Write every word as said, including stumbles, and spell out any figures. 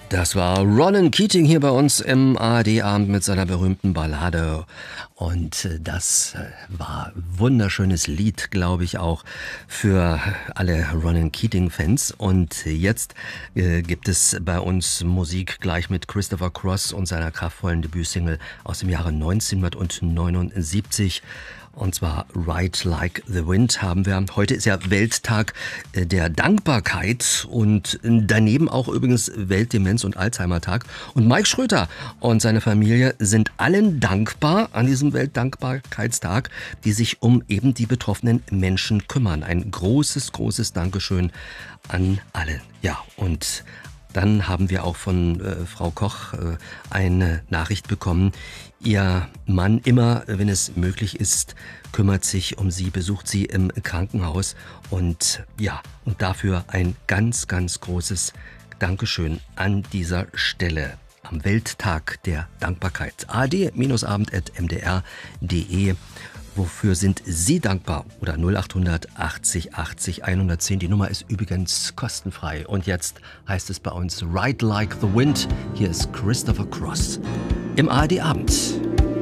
Das war Ronan Keating hier bei uns im A R D-Abend mit seiner berühmten Ballade. Und das war ein wunderschönes Lied, glaube ich, auch für alle Ronan Keating-Fans. Und jetzt äh, gibt es bei uns Musik gleich mit Christopher Cross und seiner kraftvollen Debütsingle aus dem Jahre neunzehnhundertneunundsiebzig. Und zwar Ride Like the Wind haben wir. Heute ist ja Welttag der Dankbarkeit und daneben auch übrigens Weltdemenz- und Alzheimer-Tag. Und Mike Schröter und seine Familie sind allen dankbar an diesem Weltdankbarkeitstag, die sich um eben die betroffenen Menschen kümmern. Ein großes, großes Dankeschön an alle. Ja, und dann haben wir auch von äh, Frau Koch äh, eine Nachricht bekommen. Ihr Mann, immer wenn es möglich ist, kümmert sich um sie, besucht sie im Krankenhaus. Und ja, und dafür ein ganz, ganz großes Dankeschön an dieser Stelle am Welttag der Dankbarkeit. a d abend at m d r punkt d e. Wofür sind Sie dankbar? Oder null acht achtzig achtzig hundertzehn. Die Nummer ist übrigens kostenfrei. Und jetzt heißt es bei uns Ride Like the Wind. Hier ist Christopher Cross im A R D-Abend.